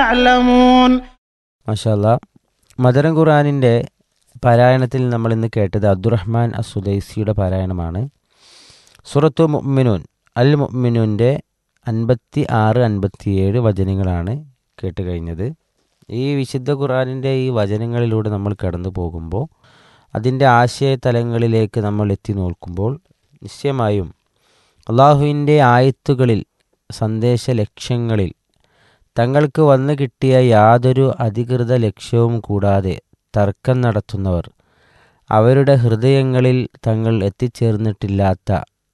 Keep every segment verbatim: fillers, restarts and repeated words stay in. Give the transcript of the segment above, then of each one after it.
يعلمون. മാഷാ അല്ലാഹ്. മദരം ഖുർആനിൻ്റെ പാരായണത്തിൽ നമ്മൾ ഇന്ന് കേട്ടത് അബ്ദുറഹ്മാൻ അസുദൈസിയുടെ പാരായണമാണ്. സൂറത്തു മുഅ്മിനൂൻ അൽ മുഅ്മിനൂൻ്റെ അൻപത്തി ആറ് അൻപത്തിയേഴ് വചനങ്ങളാണ് കേട്ട് കഴിഞ്ഞത്. ഈ വിശുദ്ധ ഖുർആനിൻ്റെ ഈ വചനങ്ങളിലൂടെ നമ്മൾ കടന്നു പോകുമ്പോൾ അതിൻ്റെ ആശയതലങ്ങളിലേക്ക് നമ്മൾ എത്തി നോക്കുമ്പോൾ നിശ്ചയമായും അള്ളാഹുവിൻ്റെ ആയത്തുകളിൽ സന്ദേശ ലക്ഷ്യങ്ങളിൽ തങ്ങൾക്ക് വന്നു കിട്ടിയ യാതൊരു അധികൃത ലക്ഷ്യവും കൂടാതെ തർക്കം നടത്തുന്നവർ, അവരുടെ ഹൃദയങ്ങളിൽ തങ്ങൾ എത്തിച്ചേർന്നിട്ടില്ലാത്ത,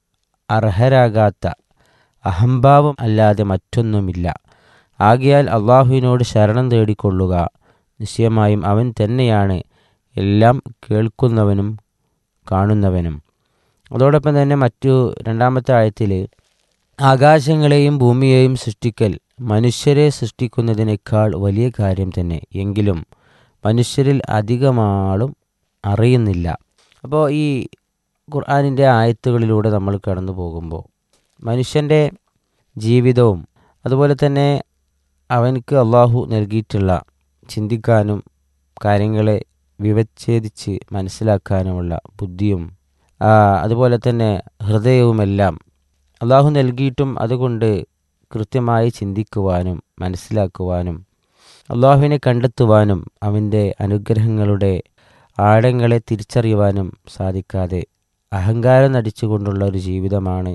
അർഹരാകാത്ത അഹംഭാവം അല്ലാതെ മറ്റൊന്നുമില്ല. ആകയാൽ അള്ളാഹുവിനോട് ശരണം തേടിക്കൊള്ളുക. നിശ്ചയമായും അവൻ തന്നെയാണ് എല്ലാം കേൾക്കുന്നവനും കാണുന്നവനും. അതോടൊപ്പം തന്നെ മറ്റു രണ്ടാമത്തെ ആയത്തിൽ ആകാശങ്ങളെയും ഭൂമിയെയും സൃഷ്ടിക്കൽ മനുഷ്യരെ സൃഷ്ടിക്കുന്നതിനേക്കാൾ വലിയ കാര്യം തന്നെ, എങ്കിലും മനുഷ്യരിൽ അധികമാളും അറിയുന്നില്ല. അപ്പോൾ ഈ ഖുർആനിൻ്റെ ആയത്തുകളിലൂടെ നമ്മൾ കടന്നു പോകുമ്പോൾ മനുഷ്യൻ്റെ ജീവിതവും അതുപോലെ തന്നെ അവനക്ക് അള്ളാഹു നൽകിയിട്ടുള്ള ചിന്തിക്കാനും കാര്യങ്ങളെ വിവച്ഛേദിച്ച് മനസ്സിലാക്കാനുമുള്ള ബുദ്ധിയും അതുപോലെ തന്നെ ഹൃദയവുമെല്ലാം അള്ളാഹു നൽകിയിട്ടും അതുകൊണ്ട് കൃത്യമായി ചിന്തിക്കുവാനും മനസ്സിലാക്കുവാനും അള്ളാഹുവിനെ കണ്ടെത്തുവാനും അവൻ്റെ അനുഗ്രഹങ്ങളുടെ ആഴങ്ങളെ തിരിച്ചറിയുവാനും സാധിക്കാതെ അഹങ്കാരം നടിച്ചുകൊണ്ടുള്ള ഒരു ജീവിതമാണ്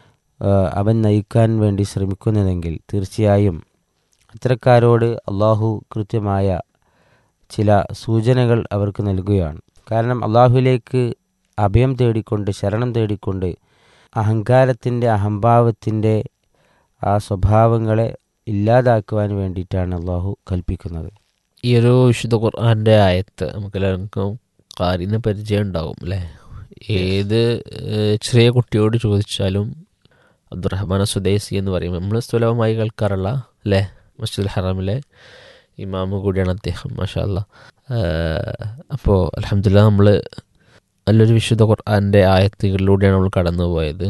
അവൻ നയിക്കാൻ വേണ്ടി ശ്രമിക്കുന്നതെങ്കിൽ തീർച്ചയായും അത്തരക്കാരോട് അള്ളാഹു കൃത്യമായ ചില സൂചനകൾ അവർക്ക് നൽകുകയാണ്. കാരണം അള്ളാഹുവിലേക്ക് അഭയം തേടിക്കൊണ്ട് ശരണം തേടിക്കൊണ്ട് അഹങ്കാരത്തിൻ്റെ അഹംഭാവത്തിൻ്റെ ആ സ്വഭാവങ്ങളെ ഇല്ലാതാക്കുവാൻ വേണ്ടിയിട്ടാണ് അള്ളാഹു കൽപ്പിക്കുന്നത്. ഈ ഒരു വിശുദ്ധ ഖുർആൻ്റെ ആയത്ത് നമുക്കെല്ലാവർക്കും കാര്യം പരിചയം ഉണ്ടാവും അല്ലേ? ഏത് ചെറിയ കുട്ടിയോട് ചോദിച്ചാലും അബ്ദുറഹ്മാൻ സുദൈസി എന്ന് പറയും. നമ്മൾ സ്ഥലവുമായി കേൾക്കാറുള്ള അല്ലേ, മസ്ജിദുൽ ഹറമിലെ ഇമാമ് കൂടിയാണ് അദ്ദേഹം. മാഷാ അല്ലാഹ്. അപ്പോൾ അൽഹംദുലില്ലാഹ് നമ്മൾ നല്ലൊരു വിശുദ്ധ ഖുർആൻ്റെ ആയത്തുകളിലൂടെയാണ് നമ്മൾ കടന്നു പോയത്.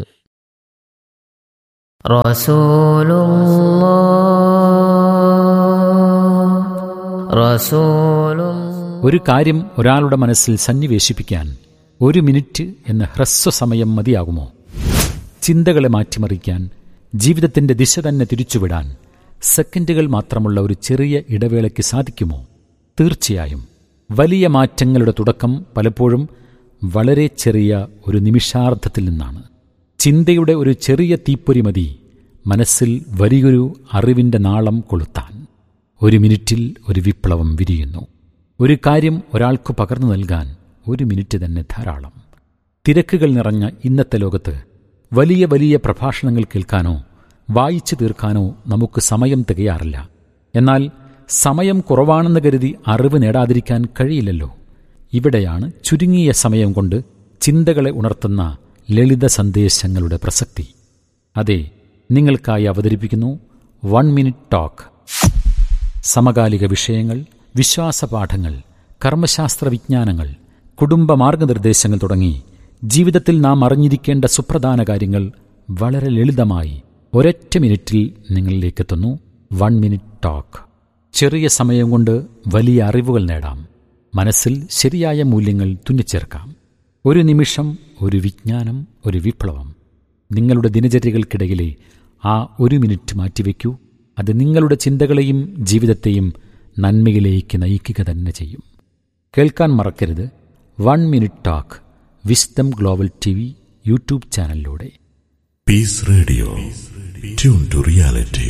ഒരു കാര്യം ഒരാളുടെ മനസ്സിൽ സന്നിവേശിപ്പിക്കാൻ ഒരു മിനിറ്റ് എന്ന ഹ്രസ്വസമയം മതിയാകുമോ? ചിന്തകളെ മാറ്റിമറിക്കാൻ, ജീവിതത്തിന്റെ ദിശ തന്നെ തിരിച്ചുവിടാൻ സെക്കൻഡുകൾ മാത്രമുള്ള ഒരു ചെറിയ ഇടവേളയ്ക്ക് സാധിക്കുമോ? തീർച്ചയായും. വലിയ മാറ്റങ്ങളുടെ തുടക്കം പലപ്പോഴും വളരെ ചെറിയ ഒരു നിമിഷാർദ്ധത്തിൽ നിന്നാണ്. ചിന്തയുടെ ഒരു ചെറിയ തീപ്പൊരി മതി മനസ്സിൽ വലിയൊരു അറിവിൻ്റെ നാളം കൊളുത്താൻ. ഒരു മിനിറ്റിൽ ഒരു വിപ്ലവം വിരിയുന്നു. ഒരു കാര്യം ഒരാൾക്ക് പകർന്നു നൽകാൻ ഒരു മിനിറ്റ് തന്നെ ധാരാളം. തിരക്കുകൾ നിറഞ്ഞ ഇന്നത്തെ ലോകത്ത് വലിയ വലിയ പ്രഭാഷണങ്ങൾ കേൾക്കാനോ വായിച്ചു തീർക്കാനോ നമുക്ക് സമയം തികയാറില്ല. എന്നാൽ സമയം കുറവാണെന്ന് കരുതി അറിവ് നേടാതിരിക്കാൻ കഴിയില്ലല്ലോ. ഇവിടെയാണ് ചുരുങ്ങിയ സമയം കൊണ്ട് ചിന്തകളെ ഉണർത്തുന്ന ലളിത സന്ദേശങ്ങളുടെ പ്രസക്തി. അതെ, നിങ്ങൾക്കായി അവതരിപ്പിക്കുന്നു വൺ മിനിറ്റ് ടോക്ക്. സമകാലിക വിഷയങ്ങൾ, വിശ്വാസപാഠങ്ങൾ, കർമ്മശാസ്ത്ര വിജ്ഞാനങ്ങൾ, കുടുംബ മാർഗനിർദ്ദേശങ്ങൾ തുടങ്ങി ജീവിതത്തിൽ നാം അറിഞ്ഞിരിക്കേണ്ട സുപ്രധാന കാര്യങ്ങൾ വളരെ ലളിതമായി ഒരൊറ്റ മിനിറ്റിൽ നിങ്ങളിലേക്കെത്തുന്നു വൺ മിനിറ്റ് ടോക്ക്. ചെറിയ സമയം കൊണ്ട് വലിയ അറിവുകൾ നേടാം. മനസ്സിൽ ശരിയായ മൂല്യങ്ങൾ തുന്നിച്ചേർക്കാം. ഒരു നിമിഷം, ഒരു വിജ്ഞാനം, ഒരു വിപ്ലവം. നിങ്ങളുടെ ദിനചര്യകൾക്കിടയിലെ ആ ഒരു മിനിറ്റ് മാറ്റിവെക്കൂ. അത് നിങ്ങളുടെ ചിന്തകളെയും ജീവിതത്തെയും നന്മയിലേക്ക് നയിക്കുക തന്നെ ചെയ്യും. കേൾക്കാൻ മറക്കരുത് one minute talk wisdom global T V YouTube ചാനലിലൂടെ. Piece radio, tune to reality.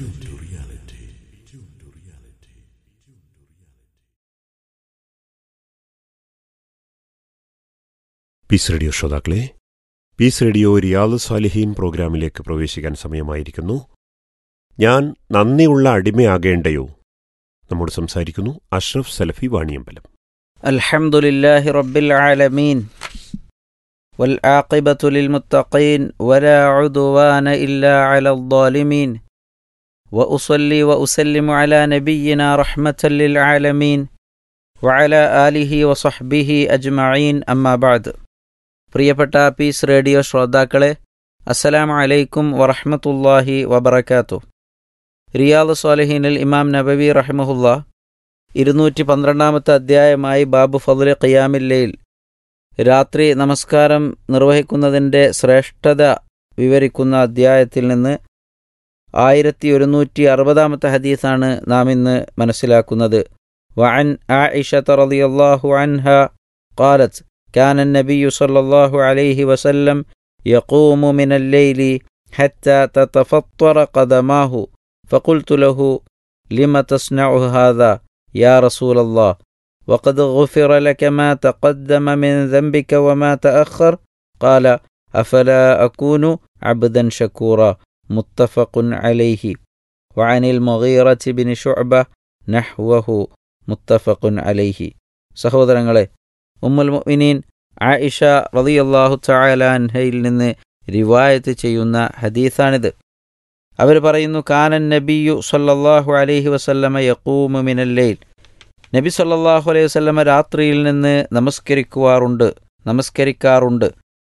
Piece radio ശ്രോതാക്കളെ, പീസ് റേഡിയോ റിയാദ് സാലിഹീൻ പ്രോഗ്രാമിലേക്ക് പ്രവേശിക്കാൻ സമയമായിരിക്കുന്നു. ഞാൻ നന്ദിയുള്ള അടിമയാകേണ്ടയോ? നമ്മോട് സംസാരിക്കുന്നു അഷ്റഫ് സലഫി വാണിയമ്പലം. അൽഹംദുലില്ലാഹി റബ്ബിൽ ആലമീൻ വൽ ആഖിബത്തു ലിൽ മുത്തഖീൻ വലാ ഉദ്വാന ഇല്ലാ അലൽ ളാലിമീൻ വഉസല്ലി വഉസല്ലിമു അലാ നബിയ്യിനാ റഹ്മത്തൽ ലിൽ ആലമീൻ വഅലാ ആലിഹി വസഹ്ബിഹി അജ്മഈൻ. അമ്മാ ബഅദ്. പ്രിയപ്പെട്ട പീസ് റേഡിയോ ശ്രോതാക്കളെ, അസ്സലാമു അലൈക്കും വറഹ്മത്തുള്ളാഹി വബറകാതുഹു. റിയാദ് സ്വാലിഹീനിൽ ഇമാം നബവി റഹിമഹുല്ല ഇരുന്നൂറ്റി പന്ത്രണ്ടാമത്തെ അധ്യായമായി ബാബു ഫദ്ല് ഖിയാമിൽ ലൈൽ, രാത്രി നമസ്കാരം നിർവഹിക്കുന്നതിൻ്റെ ശ്രേഷ്ഠത വിവരിക്കുന്ന അധ്യായത്തിൽ നിന്ന് ആയിരത്തി ഒരുന്നൂറ്റി അറുപതാമത്തെ ഹദീസാണ് നാം ഇന്ന് മനസ്സിലാക്കുന്നത്. വഅൻ ആയിഷത റളിയല്ലാഹു അൻഹ ഖാലത് കാന നബിയ്യു സ്വല്ലല്ലാഹു അലൈഹി വസല്ലം യഖൂമു മിനൽ ലൈലി ഹത്താ തതഫത്തറ ഖദമാഹു ഫഖുൽതു ലഹു ലിമ തസ്നഉ ഹാദാ യാ റസൂലല്ലാഹ് വഖദ് ഗുഫിറ ലക മാ തഖദ്ദമ മിൻ ദംബിക വമാ തഅഖർ ഖാല അഫലാ അകൂനു അബ്ദൻ ശകൂറാ മുത്തഫഖുൻ അലൈഹി വഅനിൽ മുഗീറത്തി ബിൻ ശുഅബ നഹ്വഹു മുത്തഫഖുൻ അലൈഹി. സഹോദരങ്ങളെ, ഉമ്മുൽ മുഅ്മിനീൻ ആയിഷ റളിയല്ലാഹു തആല അൻഹയിൽ നിന്ന് റിവായത്ത് ചെയ്യുന്ന ഹദീസാണിത്. അവർ പറയുന്നു, കാനൻ നബിയു സല്ലല്ലാഹു അലൈഹി വസല്ലമ യഖൂമു മിനൽ ലൈൽ, നബി സല്ലല്ലാഹു അലൈഹി വസല്ലമ രാത്രിയിൽ നിന്ന് നമസ്കരിക്കുവാറുണ്ട് നമസ്കരിക്കാറുണ്ട്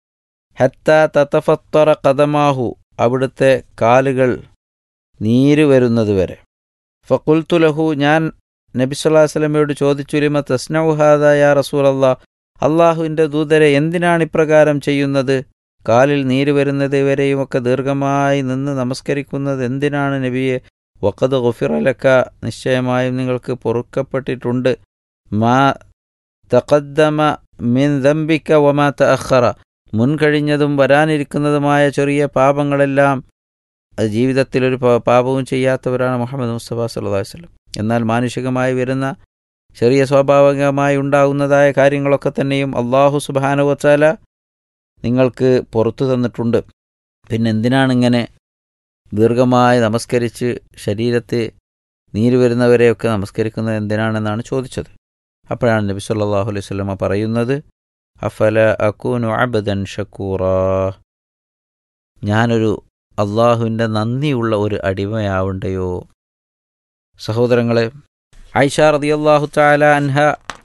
ഹത്താ തതഫത്തറ ഖദമാഹു, അവിടുത്തെ കാലുകൾ നീര് വരുന്നതുവരെ. ഫഖുൽതു ലഹു, ഞാൻ നബി സല്ലല്ലാഹു അലൈഹി വസല്ലമയോട് ചോദിച്ചു, ലിമ തസ്നഉ ഹാദാ യാ റസൂലല്ലാഹ്, അള്ളാഹുവിൻ്റെ ദൂതരെ എന്തിനാണ് ഇപ്രകാരം ചെയ്യുന്നത്? കാലിൽ നീര് വരുന്നത് വരെയുമൊക്കെ ദീർഘമായി നിന്ന് നമസ്കരിക്കുന്നത് എന്തിനാണ് നബിയെ? വഖദ് ഗുഫിറ ലക, നിശ്ചയമായും നിങ്ങൾക്ക് പൊറുക്കപ്പെട്ടിട്ടുണ്ട്. മാ തഖദ്ദമ മിൻ ദംബിക വമാ തഅഖറ, മുൻകഴിഞ്ഞതും വരാനിരിക്കുന്നതുമായ ചെറിയ പാപങ്ങളെല്ലാം. ജീവിതത്തിലൊരു പാപവും ചെയ്യാത്തവരാണ് മുഹമ്മദ് മുസ്തഫ സല്ലല്ലാഹു അലൈഹി വസല്ലം. എന്നാൽ മാനുഷികമായി വരുന്ന ചെറിയ സ്വാഭാവികമായി ഉണ്ടാകുന്നതായ കാര്യങ്ങളൊക്കെ തന്നെയും അള്ളാഹു സുബ്ഹാനഹു വ തആല നിങ്ങൾക്ക് പുറത്തു തന്നിട്ടുണ്ട്. പിന്നെ എന്തിനാണിങ്ങനെ ദീർഘമായി നമസ്കരിച്ച് ശരീരത്തെ നീര് വരുന്നവരെയൊക്കെ നമസ്കരിക്കുന്നത് എന്തിനാണെന്നാണ് ചോദിച്ചത്. അപ്പോഴാണ് നബി സല്ലല്ലാഹു അലൈഹി വസല്ലമ പറയുന്നത്, അഫല അകൂനു അബ്ദൻ ശകൂറാ, ഞാനൊരു അള്ളാഹുവിൻ്റെ നന്ദിയുള്ള ഒരു അടിമയാവണ്ടയോ? സഹോദരങ്ങളെ, ആയിഷ റളിയല്ലാഹു തആല അൻഹ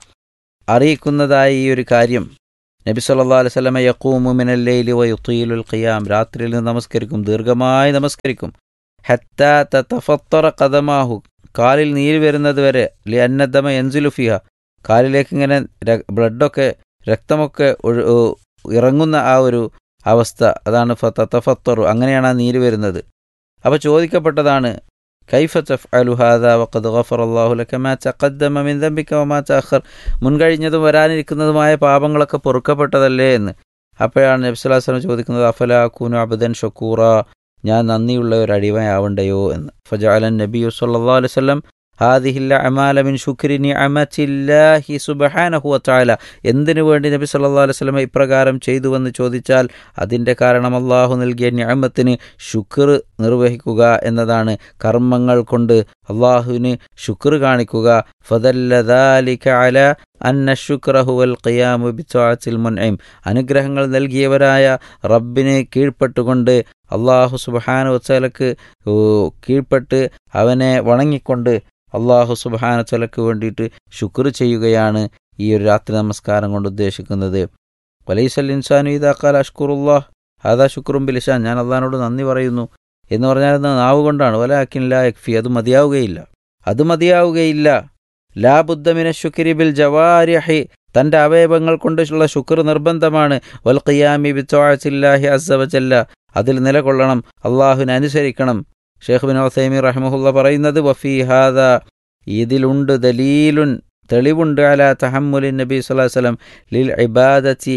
അറിയിക്കുന്നതായ ഈ ഒരു കാര്യം, നബി സല്ലല്ലാഹു അലൈഹി വസല്ലമ യഖൂമു മിനൽ ലൈലി വയുതീലുൽ ഖിയാം, രാത്രിയിൽ നമസ്കരിക്കും, ദീർഘമായി നമസ്കരിക്കും. ഹത്താ തതഫത്തറ ഖദമാഹു, കാലിൽ നീര് വരുന്നത് വരെ. ലിഅന്ന ദമ യൻസിലു ഫിഹ, കാലിലേക്ക് ഇങ്ങനെ ബ്ലഡൊക്കെ രക്തമൊക്കെ ഇറങ്ങുന്ന ആ ഒരു അവസ്ഥ, അതാണ് ഫതഫത്തറു, അങ്ങനെയാണ് ആ നീര് വരുന്നത്. അപ്പോൾ ചോദിക്കപ്പെട്ടതാണ്, കൈഫ തഫ്അലു ഹാദാ വഖദ് ഗഫറല്ലാഹു ലക മാ തഖദ്ദമ മിൻ ദംബിക വമാ തഅഖർ, മുൻകഴിഞ്ഞതും വരാനിരിക്കുന്നതുമായ പാപങ്ങളൊക്കെ പൊറുക്കപ്പെട്ടതല്ലേ എന്ന്. അപ്പോഴാണ് നബി സല്ലല്ലാഹു അലൈഹി വസല്ലം ചോദിക്കുന്നത്, അഫലാ അകൂനു അബ്ദൻ ശകൂറാ, ഞാൻ നന്ദിയുള്ള ഒരു അടിമയാവണ്ടയോ എന്ന്. ഫജഅല നബിയു സല്ലല്ലാഹു അലൈഹി വസല്ലം ഹാദിഹിൽ അഅമാല മിൻ ശുക്രി നിഅമത്തില്ലാഹി സുബ്ഹാനഹു വ തആല, എന്തിനു വേണ്ടി നബി സല്ലല്ലാഹു അലൈഹി വസല്ലം ഇപ്രകാരം ചെയ്തുവെന്ന് ചോദിച്ചാൽ അതിൻ്റെ കാരണം അള്ളാഹു നൽകിയ നിഅമത്തിന് ശുക്ർ നിർവഹിക്കുക എന്നതാണ്. കർമ്മങ്ങൾ കൊണ്ട് അള്ളാഹുവിന് ശുക്ർ കാണിക്കുക. ഫദല്ല ദാലിക അലാ അന്ന ശുക്ര ഹുവൽ ഖിയാമു ബിതഅത്തിൽ മുൻഇം, അനുഗ്രഹങ്ങൾ നൽകിയവരായ റബ്ബിനെ കീഴ്പ്പെട്ടുകൊണ്ട് അള്ളാഹു സുബ്ഹാനഹു വ തആലക്ക് കീഴ്പ്പെട്ട് അവനെ വണങ്ങിക്കൊണ്ട് അള്ളാഹു സുബ്ഹാനഹു വ തആലക്ക് വേണ്ടിയിട്ട് ശുക്ർ ചെയ്യുകയാണ് ഈ ഒരു രാത്രി നമസ്കാരം കൊണ്ട് ഉദ്ദേശിക്കുന്നത്. വലൈസൽ ഇൻസാനു ഇദാ ഖാല അഷ്കുറുല്ലാഹ് ഹാദാ ശുക്റുൻ ബിലിസാൻ, ഞാൻ അള്ളാഹിനോട് നന്ദി പറയുന്നു എന്ന് പറഞ്ഞാൽ നാവ് കൊണ്ടാണ്. വലാകിൻ ലാ യക്ഫി, അത് മതിയാവുകയില്ല അത് മതിയാവുകയില്ല ലാ ബുദ്ദ മിന ശുക്രി ബിൽ ജവാരിഹി, തൻ്റെ അവയവങ്ങൾ കൊണ്ടുള്ള ശുക്ർ നിർബന്ധമാണ്. വൽ ഖിയാമി ബിതഅത്തില്ലാഹി അസ്സ വജല്ല, അതിൽ നിലകൊള്ളണം, അള്ളാഹുവിനെ അനുസരിക്കണം. ഷെയ്ഖ് ബിൻ ഉസൈമീൻ റഹിമഹുല്ലാ പറയുന്നത്, വഫീ ഹാദാ, ഇതിലുണ്ട് ദലീലുൻ, തെളിവുണ്ട്, അലാ തഹമ്മുലിൻ നബി സ്വല്ലല്ലാഹു അലൈഹി വസല്ലം ലിൽ ഇബാദത്തി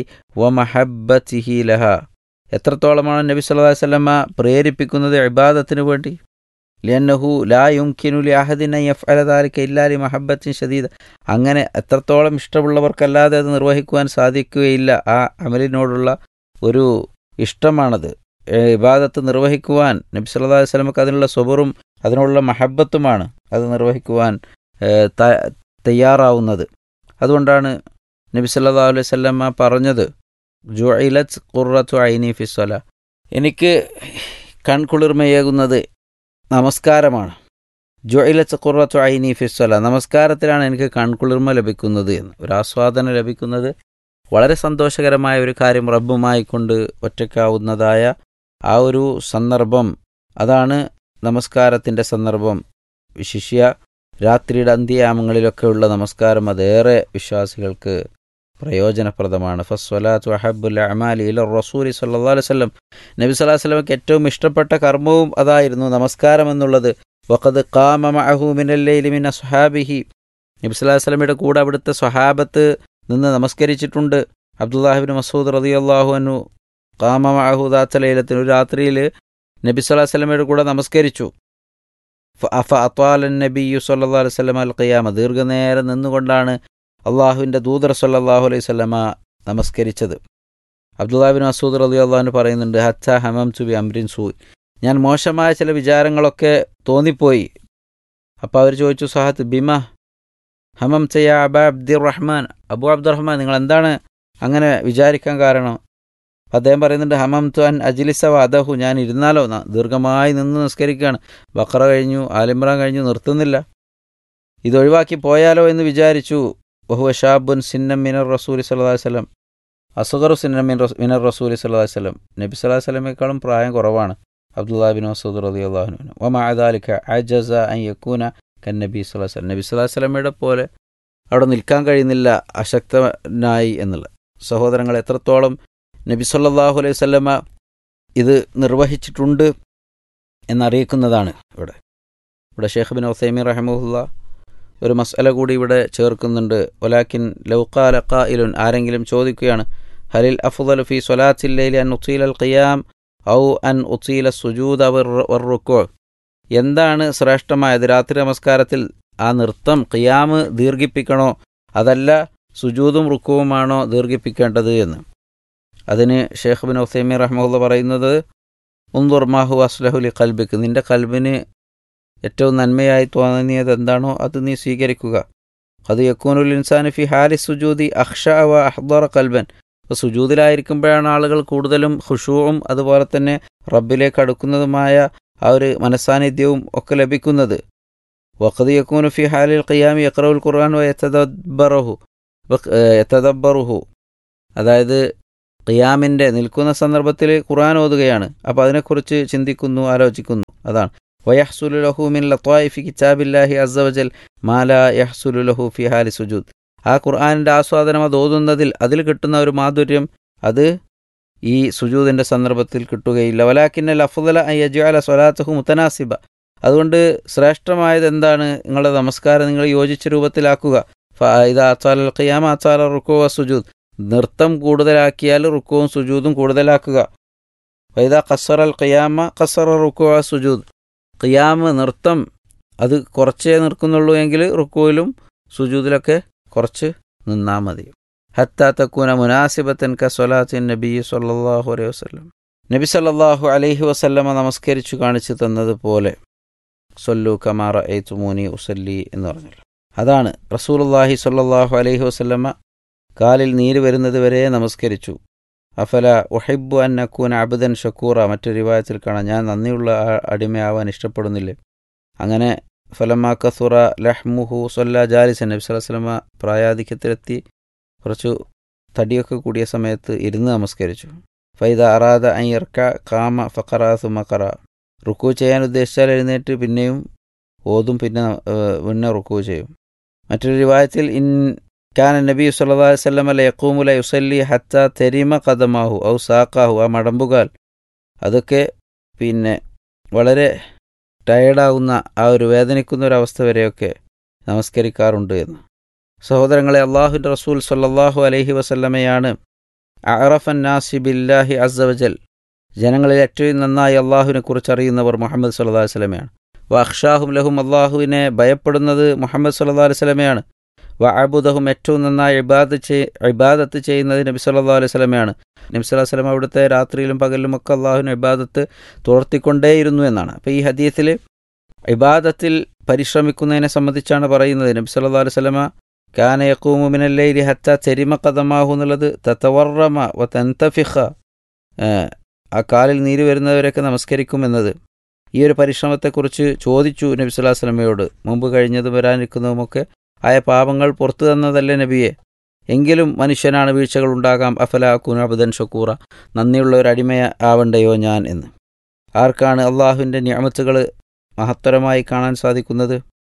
വമഹബ്ബതിഹി ലഹാ, എത്രത്തോളമാണ് നബി സ്വല്ലല്ലാഹു അലൈഹി വസല്ലമ പ്രേരിപ്പിക്കുന്നത് ഇബാദത്തിന് വേണ്ടി. ലിഅന്നഹു ലാ യുംകിനു ലി അഹദിൻ അൻ യഫ്അല ദാലിക ഇല്ലാ ലി മഹബ്ബത്തിൻ ശദീദ, അങ്ങനെ എത്രത്തോളം ഇഷ്ടമുള്ളവർക്കല്ലാതെ അത് നിർവഹിക്കുവാൻ സാധിക്കുകയില്ല. ആ അമലിനോടുള്ള ഒരു ഇഷ്ടമാണത്. ഇബാദത്ത് നിർവഹിക്കുവാൻ നബി സല്ലല്ലാഹു അലൈഹി വസല്ലമക്ക് അതിനുള്ള സ്വബറും അതിനുള്ള മഹബ്ബത്തുമാണ് അത് നിർവഹിക്കുവാൻ തയ്യാറാവുന്നത്. അതുകൊണ്ടാണ് നബി സല്ലല്ലാഹു അലൈഹി വസല്ലമ പറഞ്ഞത്, ജുഇലത് ഖുർറത്തു ഐനി ഫിസ്സലാ, എനിക്ക് കൺകുളിർമയേകുന്നത് നമസ്കാരമാണ്. ജുഇലത് ഖുർറത്തു ഐനി ഫിസ്സലാ, നമസ്കാരത്തിലാണ് എനിക്ക് കൺകുളിർമ ലഭിക്കുന്നത് എന്ന്, ഒരു ആസ്വാദനം ലഭിക്കുന്നത്. വളരെ സന്തോഷകരമായ ഒരു കാര്യം, റബ്ബുമായി കൊണ്ട് ഒറ്റയ്ക്കാവുന്നതായ ആ ഒരു സന്ദർഭം, അതാണ് നമസ്കാരത്തിൻ്റെ സന്ദർഭം, വിശിഷ്യ രാത്രിയുടെ അന്ത്യയാമങ്ങളിലൊക്കെയുള്ള നമസ്കാരം അതേറെ വിശ്വാസികൾക്ക് പ്രയോജനപ്രദമാണ്. ഫസ്വലാത്തു അഹബ്ബുൽ അഅമാലി ഇല റസൂലി സ്വല്ലല്ലാഹു അലൈഹി വസല്ലം, നബി സ്വല്ലല്ലാഹു അലൈഹി വസല്ലമയ്ക്ക് ഏറ്റവും ഇഷ്ടപ്പെട്ട കർമ്മവും അതായിരുന്നു നമസ്കാരം എന്നുള്ളത്. വഖദ് ഖാമ മഅഹു മിനൽ ലൈലി മിൻ അസ്ഹാബിഹി, നബി സ്വല്ലല്ലാഹു അലൈഹി വസല്ലമയുടെ കൂടെ അവിടുത്തെ സ്വഹാബത്ത് നിന്ന് നമസ്കരിച്ചിട്ടുണ്ട്. അബ്ദുല്ലാഹി ഇബ്നു മസ്ഊദ് റളിയല്ലാഹു അൻഹു ഖാമ മഅഹു ദാത്ത ലൈലത്തിൻ, ഒരു രാത്രിയിൽ നബി സ്വല്ലല്ലാഹു അലൈഹി വസല്ലമയുടെ കൂടെ നമസ്കരിച്ചു. ഫ അത്വാല നബിയ്യു സ്വല്ലല്ലാഹു അലൈഹി വസല്ലമ അൽ ഖിയാമ, ദീർഘനേരം നിന്നുകൊണ്ടാണ് അള്ളാഹുവിൻ്റെ ദൂതർ സ്വല്ലല്ലാഹു അലൈഹി വസല്ലമ നമസ്കരിച്ചത്. അബ്ദുല്ലാഹി ഇബ്നു മസ്ഊദ് റളിയല്ലാഹു അൻഹു പറയുന്നുണ്ട്, ഹത്താ ഹമംതു ബി അംരിൻ സൂ, ഞാൻ മോശമായ ചില വിചാരങ്ങളൊക്കെ തോന്നിപ്പോയി. അപ്പോൾ അവർ ചോദിച്ചു, സഹത്ത് ബിമ ഹമം ചയ അബ അബ്ദുറഹ്മാൻ, അബു അബ്ദുറഹ്മാൻ നിങ്ങൾ എന്താണ് അങ്ങനെ വിചാരിക്കാൻ കാരണം? അദ്ദേഹം പറയുന്നുണ്ട്, ഹമം തു അൻ അജ്ലിസ വഅദഹു, ഞാൻ ഇരുന്നാലോ, ദീർഘമായി നിന്ന് നിസ്കരിക്കുകയാണ്, ബഖറ കഴിഞ്ഞു, ആലിമ്രാൻ കഴിഞ്ഞു, നിർത്തുന്നില്ല, ഇതൊഴിവാക്കി പോയാലോ എന്ന് വിചാരിച്ചു. വഹുവ ഷാബുൻ സിന്നം മിനർ റസൂലി സ്വല്ലല്ലാഹു അലൈഹി വസല്ലം, അസ്ഗറു സിന്നം മിനർ റസൂലി സ്വല്ലല്ലാഹു അലൈഹി വസല്ലം, നബി സ്വല്ലല്ലാഹു അലൈഹി വസല്ലമയേക്കാളും പ്രായം കുറവാണ് അബ്ദുല്ലാഹി ഇബ്നു മസ്ഊദ് റളിയല്ലാഹു അൻഹു. വമഅ ദാലിക അജസ അൻ യകൂന കന്നബി സ്വല്ലല്ലാഹു അലൈഹി വസല്ലം, നബി സ്വല്ലല്ലാഹു അലൈഹി വസല്ലമയുടെ പോലെ അവിടെ നിൽക്കാൻ കഴിയുന്നില്ല, അശക്തനായി എന്നുള്ളത്. സഹോദരങ്ങൾ, എത്രത്തോളം നബി സല്ലല്ലാഹു അലൈഹി വസല്ലമ ഇത് നിർവഹിച്ചിട്ടുണ്ട് എന്നറിയിക്കുന്നതാണ് ഇവിടെ. ഇവിടെ ഷെയ്ഖ് ബിൻ ഉസൈമീൻ റഹിമഹുല്ലാ ഒരു മസ്അല കൂടി ഇവിടെ ചേർക്കുന്നുണ്ട്. വലാകിൻ ലൗ ഖാല ഖായിലുൻ, ആരെങ്കിലും ചോദിക്കുകയാണ്, ഹലിൽ അഫ്ളലു ഫീ സ്വലാത്തിൽ ലൈലി അൻ ഉതീലൽ ഖിയാം ഔ അൻ ഉതീല സുജൂദ വറുക്കൂ, എന്താണ് ശ്രേഷ്ഠമായത്, രാത്രി നമസ്കാരത്തിൽ ആ നൃത്തം ഖിയാം ദീർഘിപ്പിക്കണോ അതല്ല സുജൂദും റുക്കുവുമാണോ ദീർഘിപ്പിക്കേണ്ടത് എന്ന്. അതിന് ഷെയ്ഖ് ബിൻ ഉസൈമീൻ റഹ്മഹുല്ലാ പറയുന്നത്, ഉൻദുർ മാ ഹുവ അസ്ലഹു ലി ഖൽബിക്, നിന്റെ കൽബിന് ഏറ്റവും നന്മയായി തോന്നിയത് എന്താണോ അത് നീ സ്വീകരിക്കുക. ഖദ് യകൂനുൽ ഇൻസാനു ഫി ഹാലി സുജൂദി അഖ്ശഅ വ അഹ്ദറ ഖൽബൻ, അപ്പോൾ സുജൂദിലായിരിക്കുമ്പോഴാണ് ആളുകൾ കൂടുതലും ഖുശൂഉം അതുപോലെ തന്നെ റബ്ബിലേക്ക് അടുക്കുന്നതുമായ ആ ഒരു മനസ്സാന്നിധ്യവും ഒക്കെ ലഭിക്കുന്നത്. വഖദ് യകൂനു ഫി ഹാലിൽ ഖിയാമി യഖറഉൽ ഖുർആൻ വ യതദബ്ബറുഹു യതദബ്ബറുഹു, അതായത് ഖിയാമിൻ്റെ നിൽക്കുന്ന സന്ദർഭത്തിൽ ഖുർആൻ ഓതുകയാണ്, അപ്പോൾ അതിനെക്കുറിച്ച് ചിന്തിക്കുന്നു, ആലോചിക്കുന്നു. അതാണ് വയഹ്സുലു ലഹു മിൻ ലത്വായിഫി കിതാബില്ലാഹി അസ്സ വജൽ മാ ലാ യഹ്സുലു ലഹു ഫി ഹാലി സുജൂദ്, ആ ഖുർആനിൻ്റെ ആസ്വാദനം അത് ഓതുന്നതിൽ അതിൽ കിട്ടുന്ന ഒരു മാധുര്യം അത് ഈ സുജൂദിൻ്റെ സന്ദർഭത്തിൽ കിട്ടുകയില്ല. വലാകിന്നൽ അഫ്ളല അൻ യജ്അല സ്വലാത്തഹു മുതനാസിബ, അതുകൊണ്ട് ശ്രേഷ്ഠമായത് എന്താണ്, നിങ്ങളുടെ നമസ്കാരം നിങ്ങൾ യോജിച്ച രൂപത്തിലാക്കുക. ഫഇദാ അത്വാലൽ ഖിയാമ അത്വാല റുക്കൂ വ സുജൂദ്, നൃത്തം കൂടുതലാക്കിയാൽ റുക്കുവും സുജൂദും കൂടുതലാക്കുക. ഫഇദാ ഖസ്സറൽ ഖിയാമ ഖസ്സറ റുക്കൂ വ സുജൂദ്, ഖിയാം നൃത്തം അത് കുറച്ചേ നിൽക്കുന്നുള്ളൂ എങ്കിൽ റുക്കുവിലും സുജൂദിലൊക്കെ കുറച്ച് നിന്നാൽ മതി. ഹത്താ തകൂന മുനാസിബത്തൻ ക സ്വലാത്തിൻ നബി സല്ലല്ലാഹു അലൈഹി വസല്ലം, നബി സല്ലല്ലാഹു അലൈഹി വസല്ലമ നമസ്കരിച്ചു കാണിച്ചു തന്നതുപോലെ സല്ലു കമാ റഅയ്തുമൂനി ഉസല്ലി എന്ന് പറഞ്ഞല്ലോ. അതാണ് റസൂലുള്ളാഹി സല്ലല്ലാഹു അലൈഹി വസല്ലമ കാലിൽ നീര് വരുന്നത് വരെ നമസ്കരിച്ചു. അഫല ഉഹിബ്ബു അൻ അകൂന അബ്ദൻ ഷക്കൂറ, മറ്റൊരു റിവായത്തിൽ കാണാം, ഞാൻ നന്ദിയുള്ള അടിമയാവാൻ ഇഷ്ടപ്പെടുന്നില്ലേ. അങ്ങനെ ഫലമാ കസുറ ലഹ്മുഹു സല്ല ജാലിസൻ, നബി സല്ലല്ലാഹു അലൈഹി വസല്ലമ പ്രായാധിക്യത്തിലെത്തി കുറച്ചു തടിയൊക്കെ കൂടിയ സമയത്ത് ഇരുന്ന് നമസ്കരിച്ചു. ഫൈദ അറാദ അൻ യർക ഖാമ ഫഖറ സുമ ഖറ, റുക്കൂ ചെയ്യാൻ ഉദ്ദേശിച്ചാൽ എഴുന്നേറ്റ് പിന്നെയും ഓതും, പിന്നെ പിന്നെ റുക്കൂ ചെയ്യും. മറ്റൊരു റിവായത്തിൽ ഇൻ കാന നബി സല്ലല്ലാഹു അലൈഹി വസല്ലം ലയഖൂമു ലയുസല്ലി ഹത്താ തരിമ ഖദമാഹു ഔ സാഖാഹു, ആ മടമ്പുകാൽ അതൊക്കെ പിന്നെ വളരെ ടയേർഡാകുന്ന ആ ഒരു വേദനിക്കുന്ന ഒരവസ്ഥ വരെയൊക്കെ നമസ്കരിക്കാറുണ്ട് എന്ന്. സഹോദരങ്ങളെ, അള്ളാഹുവിൻ്റെ റസൂൽ സല്ലല്ലാഹു അലൈഹി വസല്ലമയാണ് അഅറഫൻ നാസി ബില്ലാഹി അസ്സ വജൽ, ജനങ്ങളിൽ ഏറ്റവും നന്നായി അള്ളാഹുവിനെ കുറിച്ച് അറിയുന്നവർ മുഹമ്മദ് സല്ലല്ലാഹു അലൈഹി വസല്ലമയാണ്. വ അഖ്ഷാഹും ലഹും, അള്ളാഹുവിനെ ഭയപ്പെടുന്നത് മുഹമ്മദ് സല്ലല്ലാഹു അലൈഹി വസല്ലമയാണ്. വ അഅബുദഹും, ഏറ്റവും നന്നായി ഇബാദത്ത് ചെയ് ഇബാദത്ത് ചെയ്യുന്നത് നബി സല്ലല്ലാഹു അലൈഹി വസല്ലമയാണ്. നബി സല്ലല്ലാഹു അലൈഹി വസല്ലം അവിടുത്തെ രാത്രിയിലും പകലിലും ഒക്കെ അള്ളാഹുവിന് ഇബാദത്ത് തുടർത്തിക്കൊണ്ടേയിരുന്നു എന്നാണ്. അപ്പോൾ ഈ ഹദീസിൽ ഇബാദത്തിൽ പരിശ്രമിക്കുന്നതിനെ സംബന്ധിച്ചാണ് പറയുന്നത്. നബി സല്ലല്ലാഹു അലൈഹി വസല്ലമ കാന യഖൂമു മിനൽ ലൈലി ഹത്താ തരിമ ഖദമാഹു എന്നുള്ളത് തതവർറമ വ തൻതഫിഖ, ആ കാലിൽ നീര് വരുന്നവരൊക്കെ നമസ്കരിക്കും എന്നത്. ഈ ഒരു പരിശ്രമത്തെക്കുറിച്ച് ചോദിച്ചു നബി സല്ലല്ലാഹു അലൈഹി വസല്ലമയോട്, മുമ്പ് കഴിഞ്ഞതും വരാനിരിക്കുന്നതുമൊക്കെ ആയ പാപങ്ങൾ പുറത്തു തന്നതല്ലേ നബിയെ, എങ്കിലും മനുഷ്യനാണ്, വീഴ്ചകൾ ഉണ്ടാകാം. അഫല അകൂന അബ്ദൻ ഷക്കൂറ, നന്ദിയുള്ള ഒരു അടിമ ആവണ്ടയോ ഞാൻ എന്ന്. ആർക്കാണ് അള്ളാഹുവിൻ്റെ നിഅമത്തുകൾ മഹത്തരമായി കാണാൻ സാധിക്കുന്നത്.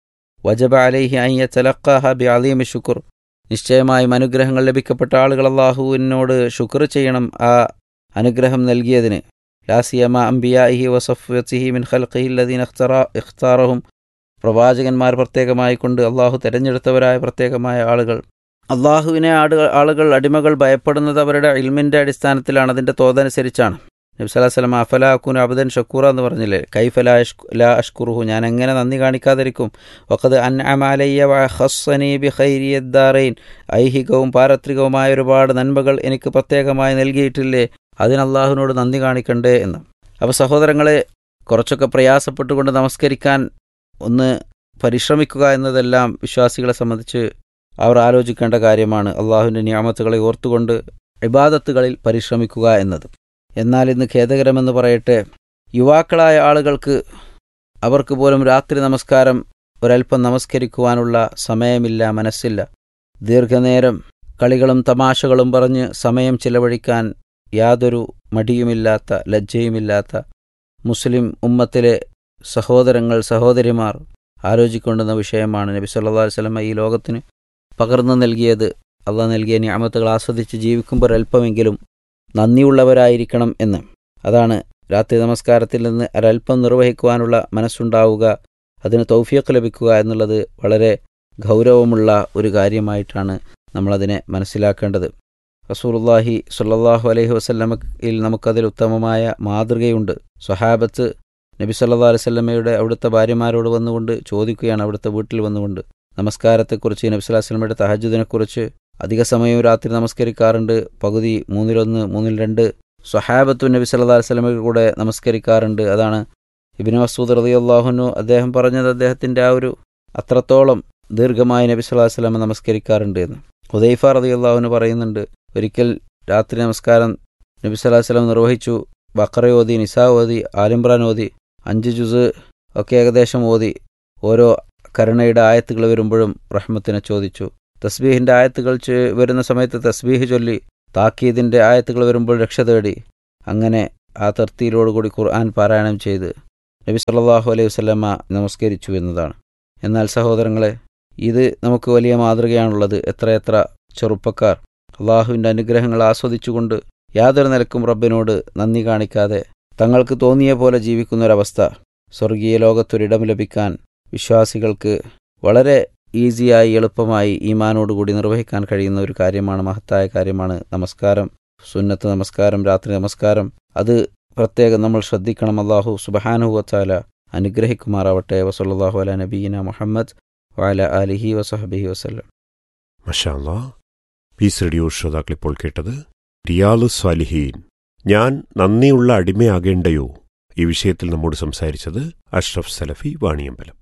വജബ അലൈഹി അൻ യതലഖാഹ ബിഅളീമി ശുക്ർ, നിശ്ചയമായും അനുഗ്രഹങ്ങൾ ലഭിക്കപ്പെട്ട ആളുകൾ അള്ളാഹുവിനോട് ശുക്ർ ചെയ്യണം ആ അനുഗ്രഹം നൽകിയതിന്. ലാസിയമ അംബിയാഇഹി വസഫ്വതിഹി മിൻ ഖൽഖിഹി അല്ലദീന ഇഖ്താറഹും, പ്രവാചകന്മാർ പ്രത്യേകമായി കൊണ്ട് അള്ളാഹു തിരഞ്ഞെടുത്തവരായ പ്രത്യേകമായ ആളുകൾ. അള്ളാഹുവിനെ ആളുകൾ ആളുകൾ അടിമകൾ ഭയപ്പെടുന്നത് അവരുടെ ഇൽമിൻ്റെ അടിസ്ഥാനത്തിലാണ്, അതിൻ്റെ തോതനുസരിച്ചാണ്. നബി സല്ലല്ലാഹു അലൈഹി വസല്ലം അഫലാ അകൂന അബ്ദൻ ഷക്കൂറ എന്ന് പറഞ്ഞില്ലേ, കൈഫ ലാ അഷ്കു ലാ അഷ്കുറുഹു, ഞാൻ എങ്ങനെ നന്ദി കാണിക്കാതിരിക്കും. വഖദ് അൻഅമ അലയ്യ വഖസ്സനി ബിഖൈരിയദ് ദാറൈൻ, ഐഹികവും പാരത്രികവുമായ ഒരുപാട് നന്മകൾ എനിക്ക് പ്രത്യേകമായി നൽകിയിട്ടില്ലേ, അതിന് അള്ളാഹുവിനോട് നന്ദി കാണിക്കണ്ടേ എന്ന്. അപ്പോൾ സഹോദരങ്ങളെ, കുറച്ചൊക്കെ പ്രയാസപ്പെട്ടുകൊണ്ട് നമസ്കരിക്കാൻ ഒന്ന് പരിശ്രമിക്കുക എന്നതെല്ലാം വിശ്വാസികളെ സംബന്ധിച്ച് അവർ ആലോചിക്കേണ്ട കാര്യമാണ്. അള്ളാഹുവിൻ്റെ നിഅമത്തുകളെ ഓർത്തുകൊണ്ട് ഇബാദത്തുകളിൽ പരിശ്രമിക്കുക എന്നത്. എന്നാൽ ഇന്ന് ഖേദകരമെന്ന് പറയട്ടെ, യുവാക്കളായ ആളുകൾക്ക് അവർക്ക് പോലും രാത്രി നമസ്കാരം ഒരൽപ്പം നമസ്കരിക്കുവാനുള്ള സമയമില്ല, മനസ്സില്ല. ദീർഘനേരം കളികളും തമാശകളും പറഞ്ഞ് സമയം ചിലവഴിക്കാൻ യാതൊരു മടിയുമില്ലാത്ത, ലജ്ജയുമില്ലാത്ത മുസ്ലിം ഉമ്മത്തിലെ സഹോദരങ്ങൾ, സഹോദരിമാർ ആലോചിക്കൊണ്ടുന്ന വിഷയമാണ്. നബി സല്ലല്ലാഹു അലൈഹി വസല്ലം ഈ ലോകത്തിന് പകർന്നു നൽകിയത്, അള്ളാഹ് നൽകിയ നിഅമത്തുകൾ ആസ്വദിച്ച് ജീവിക്കുമ്പോൾ ഒരൽപ്പമെങ്കിലും നന്ദിയുള്ളവരായിരിക്കണം എന്ന്. അതാണ് രാത്രി നമസ്കാരത്തിൽ നിന്ന് ഒരൽപ്പം നിർവഹിക്കുവാനുള്ള മനസ്സുണ്ടാവുക, അതിന് തൗഫീഖ് ലഭിക്കുക എന്നുള്ളത് വളരെ ഗൗരവമുള്ള ഒരു കാര്യമായിട്ടാണ് നമ്മളതിനെ മനസ്സിലാക്കേണ്ടത്. റസൂലുള്ളാഹി സ്വല്ലല്ലാഹു അലൈഹി വസല്ലമയിൽ നമുക്കതിൽ ഉത്തമമായ മാതൃകയുണ്ട്. സ്വഹാബത്ത് നബി സല്ലല്ലാഹു അലൈഹി വസല്ലമയുടെ അവിടുത്തെ ഭാര്യമാരോട് വന്നുകൊണ്ട് ചോദിക്കുകയാണ്, അവിടുത്തെ വീട്ടിൽ വന്നുകൊണ്ട് നമസ്കാരത്തെക്കുറിച്ച്, നബി സല്ലല്ലാഹു അലൈഹി വസല്ലമയുടെ തഹജ്ജുദിനെക്കുറിച്ച്. അധിക സമയവും രാത്രി നമസ്കരിക്കാറുണ്ട്, പകുതി മൂന്നിലൊന്ന് മൂന്നിൽ രണ്ട് സ്വഹാബത്തു നബി സല്ലല്ലാഹു അലൈഹി വസല്ലമയുടെ കൂടെ നമസ്കരിക്കാറുണ്ട്. അതാണ് ഇബ്നു മസ്ഊദ് റളിയല്ലാഹു അൻഹു അദ്ദേഹം പറഞ്ഞത്, അദ്ദേഹത്തിൻ്റെ ആ ഒരു അത്രത്തോളം ദീർഘമായി നബി സല്ലല്ലാഹു അലൈഹി വസല്ലമ നമസ്കരിക്കാറുണ്ട് എന്ന്. ഹുദൈഫ റളിയല്ലാഹു അൻഹു പറയുന്നുണ്ട്, ഒരിക്കൽ രാത്രി നമസ്കാരം നബി സല്ലല്ലാഹു അലൈഹി വസല്ലം നിർവഹിച്ചു. ബഖറ ഓതി, നിസാ ഓതി, ആലിംറാൻ ഓതി, അഞ്ച് ജുസ് ഒക്കെ ഏകദേശം ഓതി. ഓരോ കരുണയുടെ ആയത്തുകൾ വരുമ്പോഴും റഹ്മത്തിനെ ചോദിച്ചു. തസ്ബീഹിൻ്റെ ആയത്തുകൾ വരുന്ന സമയത്ത് തസ്ബീഹ് ചൊല്ലി, താക്കീദിൻ്റെ ആയത്തുകൾ വരുമ്പോൾ രക്ഷ തേടി. അങ്ങനെ ആ തർത്തീലോടുകൂടി ഖുർആൻ പാരായണം ചെയ്ത് നബി സല്ലല്ലാഹു അലൈഹി വസല്ലമ നമസ്കരിച്ചു എന്നതാണ്. എന്നാൽ സഹോദരങ്ങളെ, ഇത് നമുക്ക് വലിയ മാതൃകയാണുള്ളത്. എത്രയെത്ര ചെറുപ്പക്കാർ അള്ളാഹുവിൻ്റെ അനുഗ്രഹങ്ങൾ ആസ്വദിച്ചുകൊണ്ട് യാതൊരു നിലക്കും റബ്ബിനോട് നന്ദി കാണിക്കാതെ തങ്ങൾക്ക് തോന്നിയ പോലെ ജീവിക്കുന്നൊരവസ്ഥ. സ്വർഗീയ ലോകത്തൊരിടം ലഭിക്കാൻ വിശ്വാസികൾക്ക് വളരെ ഈസിയായി, എളുപ്പമായി ഈമാനോടുകൂടി നിർവഹിക്കാൻ കഴിയുന്ന ഒരു കാര്യമാണ്, മഹത്തായ കാര്യമാണ് നമസ്കാരം. സുന്നത്ത് നമസ്കാരം, രാത്രി നമസ്കാരം, അത് പ്രത്യേകം നമ്മൾ ശ്രദ്ധിക്കണം. അല്ലാഹു സുബ്ഹാനഹു വ തആല അനുഗ്രഹിക്കുമാറാവട്ടെ. വസല്ലല്ലാഹു അലാ നബിയിന മുഹമ്മദ് വഅലാ ആലിഹി വസഹ്ബിഹി വസല്ലം. മാഷാ അല്ലാഹ്. പീസ് റേഡിയോ ശ്രോതാക്കളിപ്പോൾ കേട്ടത് റിയാലു സ്വാലിഹീൻ, ഞാൻ നന്ദിയുള്ള അടിമയാകേണ്ടയോ? ഈ വിഷയത്തിൽ നമ്മോട് സംസാരിച്ചത് അഷ്റഫ് സലഫി വാണിയമ്പലം.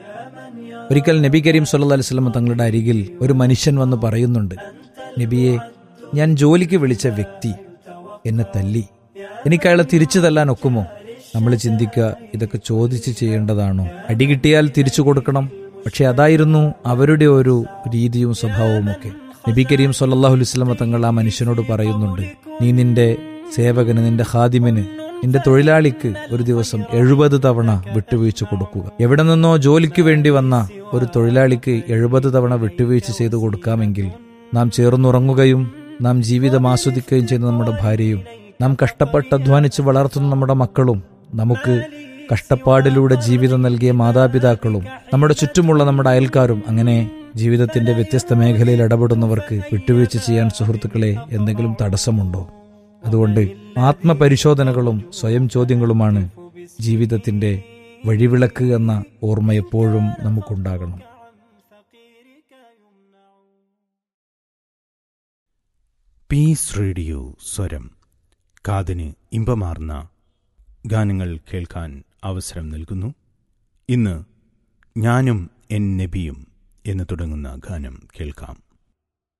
ഒരിക്കൽ നബി കരീം സല്ലല്ലാഹു അലൈഹി വസല്ലം തങ്ങളുടെ അരികിൽ ഒരു മനുഷ്യൻ വന്ന് പറയുന്നുണ്ട്, നബിയെ, ഞാൻ ജോലിക്ക് വിളിച്ച വ്യക്തി എന്നെ തല്ലി, എനിക്ക് അയാളെ തിരിച്ചു തല്ലാൻ ഒക്കുമോ? നമ്മൾ ചിന്തിക്കുക, ഇതൊക്കെ ചോദിച്ച് ചെയ്യേണ്ടതാണോ? അടി കിട്ടിയാൽ തിരിച്ചു കൊടുക്കണം. പക്ഷെ അതായിരുന്നു അവരുടെ ഒരു രീതിയും സ്വഭാവവും ഒക്കെ. നബി കരീം സല്ലല്ലാഹു അലൈഹി വസല്ലം തങ്ങൾ ആ മനുഷ്യനോട് പറയുന്നുണ്ട്, നീ നിന്റെ സേവകന്, നിന്റെ ഖാദിമിന്, നിന്റെ തൊഴിലാളിക്ക് ഒരു ദിവസം എഴുപത് തവണ വിട്ടുവീഴ്ച കൊടുക്കുക. എവിടെ നിന്നോ ജോലിക്ക് വേണ്ടി വന്ന ഒരു തൊഴിലാളിക്ക് എഴുപത് തവണ വിട്ടുവീഴ്ച ചെയ്തു കൊടുക്കാമെങ്കിൽ നാം ചേർന്നുറങ്ങുകയും നാം ജീവിതം ആസ്വദിക്കുകയും ചെയ്യുന്ന നമ്മുടെ ഭാര്യയും, നാം കഷ്ടപ്പെട്ട് അധ്വാനിച്ച് വളർത്തുന്ന നമ്മുടെ മക്കളും, നമുക്ക് കഷ്ടപ്പാടിലൂടെ ജീവിതം നൽകിയ മാതാപിതാക്കളും, നമ്മുടെ ചുറ്റുമുള്ള നമ്മുടെ അയൽക്കാരും, അങ്ങനെ ജീവിതത്തിന്റെ വ്യത്യസ്ത മേഖലയിൽ ഇടപെടുന്നവർക്ക് വിട്ടുവീഴ്ച ചെയ്യാൻ സുഹൃത്തുക്കളെ എന്തെങ്കിലും തടസ്സമുണ്ടോ? അതുകൊണ്ട് ആത്മപരിശോധനകളും സ്വയം ചോദ്യങ്ങളുമാണ് ജീവിതത്തിന്റെ വഴിവിളക്ക് എന്ന ഓർമ്മ എപ്പോഴും നമുക്കുണ്ടാകണം. പീസ് റേഡിയോ സ്വരം, കാതിന് ഇമ്പമാർന്ന ഗാനങ്ങൾ കേൾക്കാൻ അവസരം നൽകുന്നു. ഇന്ന് ഞാനും എൻ നബിയും എന്ന് തുടങ്ങുന്ന ഗാനം കേൾക്കാം.